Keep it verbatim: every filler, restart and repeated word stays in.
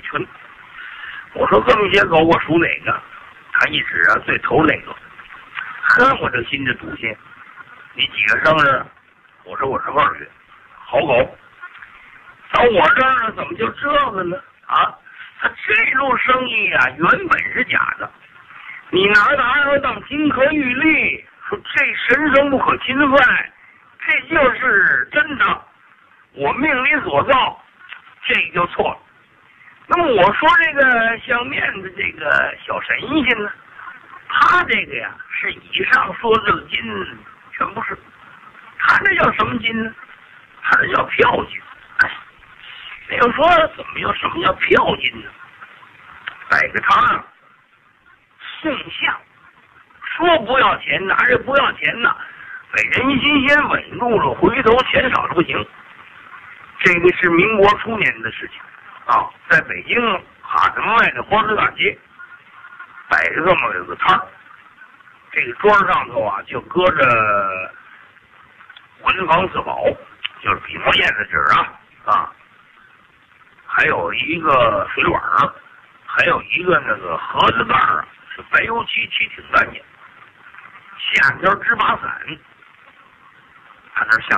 群。我说这么些狗，我属哪个？他一指啊，最头那个。呵，我这心就堵心。你几个生日？我说我是二月。好狗。到我这儿了，怎么就这个呢？啊，他这路生意啊，原本是假的。你拿着二二当金科玉律，说这神圣不可侵犯，这就是真的。我命里所造，这就错了。那么我说这个相面的这个小神仙呢，他这个呀是以上说这个金全不是，他这叫什么金呢？他这叫票金。哎，那要说怎么有什么叫票金呢？摆个摊送相，说不要钱，拿着不要钱呢，给人心先稳住了，回头钱少了不行。这个是民国初年的事情啊，在北京哈德迈的花市大街摆着这么有个摊儿，这个桌上头啊就搁着文房四宝，就是笔墨砚子纸啊啊，还有一个水碗儿，还有一个那个盒子盖儿啊，是白油漆漆挺干净，下边芝麻伞，他那下